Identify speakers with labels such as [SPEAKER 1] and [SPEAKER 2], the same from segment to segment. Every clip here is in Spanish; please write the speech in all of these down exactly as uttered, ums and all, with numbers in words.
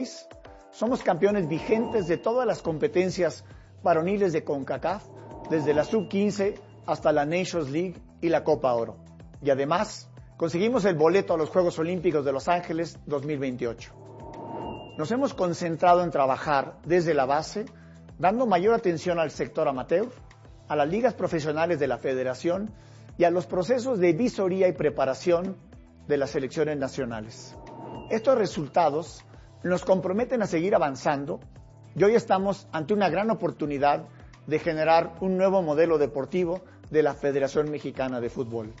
[SPEAKER 1] Somos campeones vigentes de todas las competencias varoniles de CONCACAF, desde la sub quince hasta la Nations League y la Copa Oro. Y además, conseguimos el boleto a los Juegos Olímpicos de Los Ángeles dos mil veintiocho. Nos hemos concentrado en trabajar desde la base, dando mayor atención al sector amateur, a las ligas profesionales de la federación y a los procesos de visoría y preparación de las selecciones nacionales. Estos resultados nos comprometen a seguir avanzando y hoy estamos ante una gran oportunidad de generar un nuevo modelo deportivo de la Federación Mexicana de Fútbol.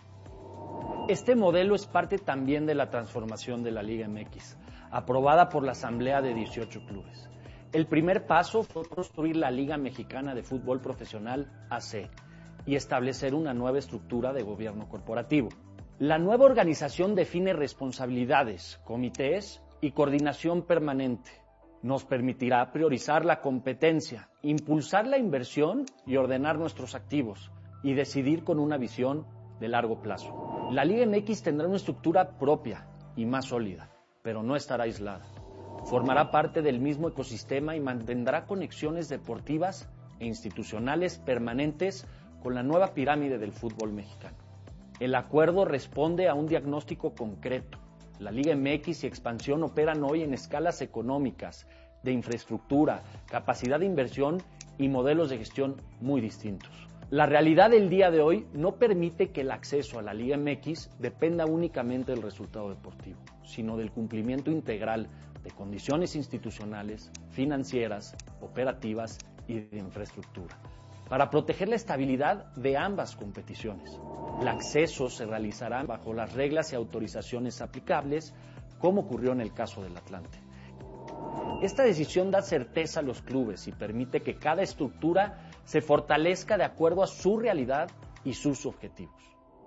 [SPEAKER 2] Este modelo es parte también de la transformación de la Liga M X, aprobada por la Asamblea de dieciocho clubes. El primer paso fue construir la Liga Mexicana de Fútbol Profesional A C y establecer una nueva estructura de gobierno corporativo. La nueva organización define responsabilidades, comités y coordinación permanente. Nos permitirá priorizar la competencia, impulsar la inversión y ordenar nuestros activos y decidir con una visión de largo plazo. La Liga M X tendrá una estructura propia y más sólida, pero no estará aislada. Formará parte del mismo ecosistema y mantendrá conexiones deportivas e institucionales permanentes con la nueva pirámide del fútbol mexicano. El acuerdo responde a un diagnóstico concreto. La Liga M X y Expansión operan hoy en escalas económicas, de infraestructura, capacidad de inversión y modelos de gestión muy distintos. La realidad del día de hoy no permite que el acceso a la Liga M X dependa únicamente del resultado deportivo, sino del cumplimiento integral de condiciones institucionales, financieras, operativas y de infraestructura, para proteger la estabilidad de ambas competiciones. El acceso se realizará bajo las reglas y autorizaciones aplicables, como ocurrió en el caso del Atlante. Esta decisión da certeza a los clubes y permite que cada estructura se fortalezca de acuerdo a su realidad y sus objetivos.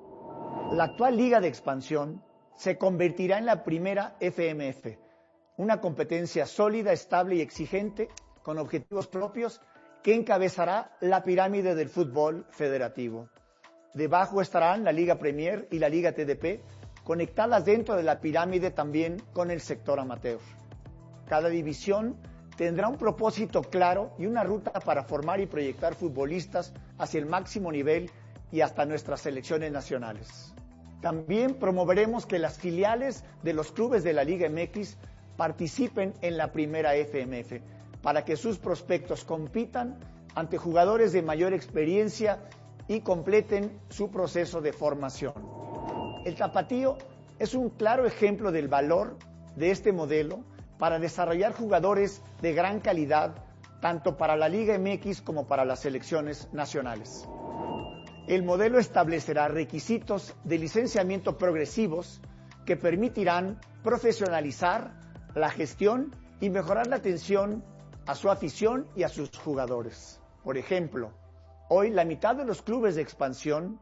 [SPEAKER 1] La actual Liga de Expansión se convertirá en la primera F M F, una competencia sólida, estable y exigente, con objetivos propios, que encabezará la pirámide del fútbol federativo. Debajo estarán la Liga Premier y la Liga T D P, conectadas dentro de la pirámide también con el sector amateur. Cada división tendrá un propósito claro y una ruta para formar y proyectar futbolistas hacia el máximo nivel y hasta nuestras selecciones nacionales. También promoveremos que las filiales de los clubes de la Liga M X participen en la primera F M F para que sus prospectos compitan ante jugadores de mayor experiencia y completen su proceso de formación. El Tapatío es un claro ejemplo del valor de este modelo para desarrollar jugadores de gran calidad, tanto para la Liga M X como para las selecciones nacionales. El modelo establecerá requisitos de licenciamiento progresivos que permitirán profesionalizar la gestión y mejorar la atención a su afición y a sus jugadores. Por ejemplo, hoy la mitad de los clubes de expansión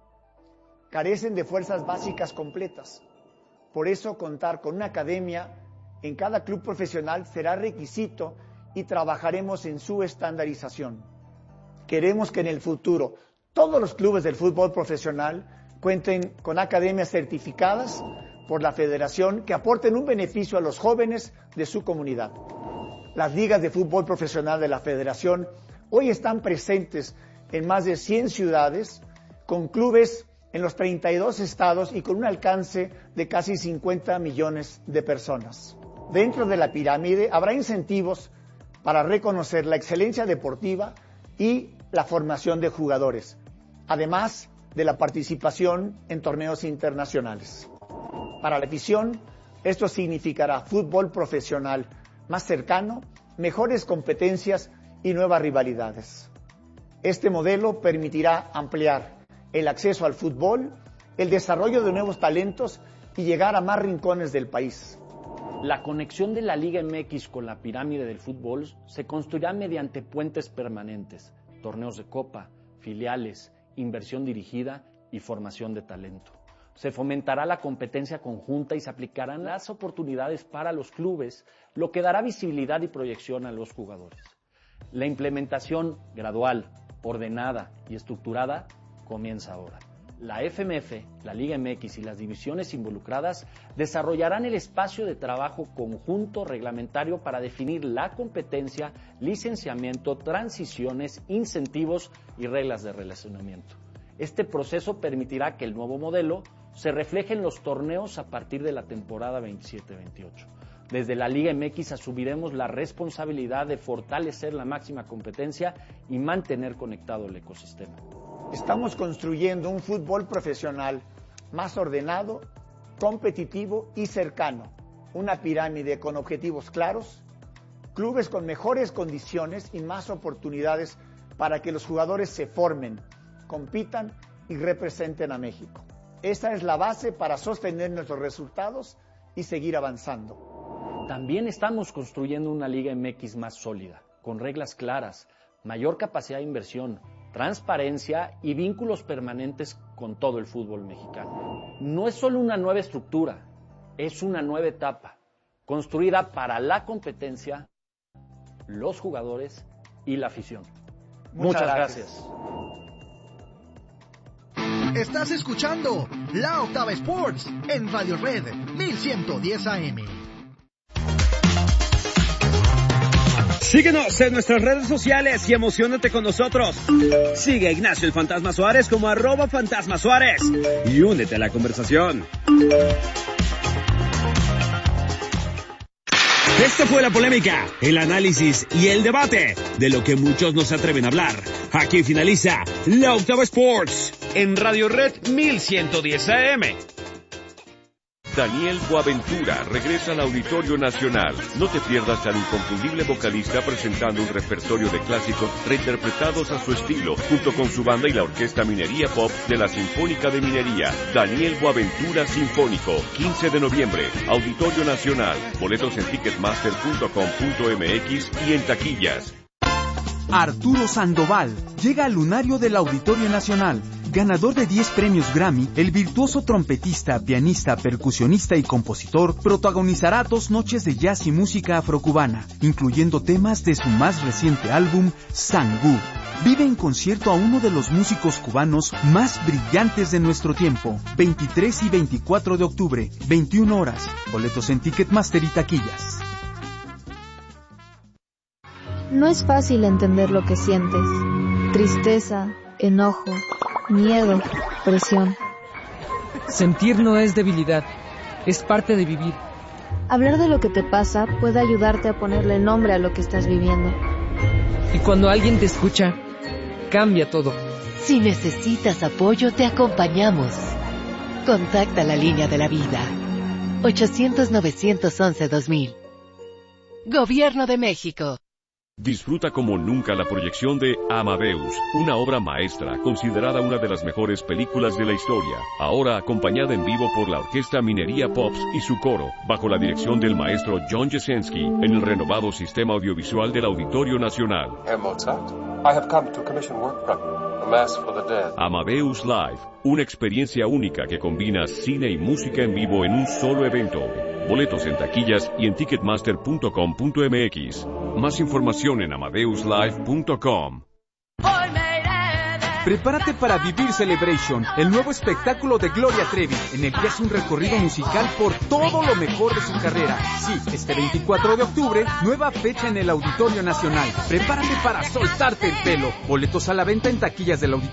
[SPEAKER 1] carecen de fuerzas básicas completas. Por eso contar con una academia en cada club profesional será requisito y trabajaremos en su estandarización. Queremos que en el futuro todos los clubes del fútbol profesional cuenten con academias certificadas por la federación que aporten un beneficio a los jóvenes de su comunidad. Las ligas de fútbol profesional de la federación hoy están presentes en más de cien ciudades, con clubes en los treinta y dos estados y con un alcance de casi cincuenta millones de personas. Dentro de la pirámide habrá incentivos para reconocer la excelencia deportiva y la formación de jugadores, además de la participación en torneos internacionales. Para la afición, esto significará fútbol profesional más cercano, mejores competencias y nuevas rivalidades. Este modelo permitirá ampliar el acceso al fútbol, el desarrollo de nuevos talentos y llegar a más rincones del país.
[SPEAKER 2] La conexión de la Liga M X con la pirámide del fútbol se construirá mediante puentes permanentes, torneos de copa, filiales, inversión dirigida y formación de talento. Se fomentará la competencia conjunta y se aplicarán las oportunidades para los clubes, lo que dará visibilidad y proyección a los jugadores. La implementación gradual, ordenada y estructurada comienza ahora. La F M F, la Liga M X y las divisiones involucradas desarrollarán el espacio de trabajo conjunto reglamentario para definir la competencia, licenciamiento, transiciones, incentivos y reglas de relacionamiento. Este proceso permitirá que el nuevo modelo se refleje en los torneos a partir de la temporada veintisiete veintiocho. Desde la Liga M X asumiremos la responsabilidad de fortalecer la máxima competencia y mantener conectado el ecosistema.
[SPEAKER 1] Estamos construyendo un fútbol profesional más ordenado, competitivo y cercano. Una pirámide con objetivos claros, clubes con mejores condiciones y más oportunidades para que los jugadores se formen, compitan y representen a México. Esa es la base para sostener nuestros resultados y seguir avanzando.
[SPEAKER 2] También estamos construyendo una Liga M X más sólida, con reglas claras, mayor capacidad de inversión, transparencia y vínculos permanentes con todo el fútbol mexicano. No es solo una nueva estructura, es una nueva etapa, construida para la competencia, los jugadores y la afición. Muchas, Muchas gracias.
[SPEAKER 3] gracias. Estás escuchando La Octava Sports en Radio Red mil ciento diez A M.
[SPEAKER 4] Síguenos en nuestras redes sociales y emociónate con nosotros. Sigue a Ignacio el Fantasma Suárez como arroba Fantasma Suárez y únete a la conversación. Esto fue la polémica, el análisis y el debate de lo que muchos no se atreven a hablar. Aquí finaliza La Octava Sports en Radio Red mil ciento diez A M.
[SPEAKER 5] Daniel Boaventura regresa al Auditorio Nacional. No te pierdas al inconfundible vocalista presentando un repertorio de clásicos reinterpretados a su estilo, junto con su banda y la Orquesta Minería Pop de la Sinfónica de Minería. Daniel Boaventura Sinfónico, quince de noviembre, Auditorio Nacional. Boletos en ticketmaster punto com punto m x y en taquillas.
[SPEAKER 6] Arturo Sandoval llega al lunario del Auditorio Nacional. Ganador de diez premios Grammy, el virtuoso trompetista, pianista, percusionista y compositor protagonizará dos noches de jazz y música afrocubana, incluyendo temas de su más reciente álbum, Sangú. Vive en concierto a uno de los músicos cubanos más brillantes de nuestro tiempo. veintitrés y veinticuatro de octubre, veintiuna horas. Boletos en Ticketmaster y taquillas.
[SPEAKER 7] No es fácil entender lo que sientes. Tristeza, enojo, miedo, presión.
[SPEAKER 8] Sentir no es debilidad, es parte de vivir.
[SPEAKER 7] Hablar de lo que te pasa puede ayudarte a ponerle nombre a lo que estás viviendo.
[SPEAKER 8] Y cuando alguien te escucha, cambia todo.
[SPEAKER 9] Si necesitas apoyo, te acompañamos. Contacta la línea de la vida. ochocientos, novecientos once, dos mil. Gobierno de México.
[SPEAKER 5] Disfruta como nunca la proyección de Amadeus, una obra maestra considerada una de las mejores películas de la historia, ahora acompañada en vivo por la Orquesta Minería Pops y su coro, bajo la dirección del maestro John Jesensky, en el renovado sistema audiovisual del Auditorio Nacional.
[SPEAKER 10] Herr Mozart, I have come to commission work from you, A Mass for the Dead.
[SPEAKER 5] Amadeus Live, una experiencia única que combina cine y música en vivo en un solo evento. Boletos en taquillas y en ticketmaster punto com punto m x. Más información en amadeus live punto com.
[SPEAKER 6] Prepárate para vivir Celebration, el nuevo espectáculo de Gloria Trevi, en el que hace un recorrido musical por todo lo mejor de su carrera. Sí, este veinticuatro de octubre, nueva fecha en el Auditorio Nacional. Prepárate para soltarte el pelo. Boletos a la venta en taquillas del Auditorio.